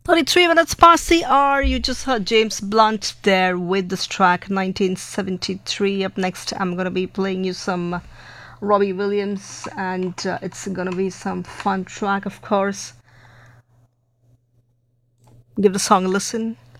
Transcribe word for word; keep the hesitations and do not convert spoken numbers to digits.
thirty-three minutes past the hour. You just heard James Blunt there with this track nineteen seventy-three. Up next, I'm going to be playing you some Robbie Williams, and uh, it's going to be some fun track, of course. Give the song a listen.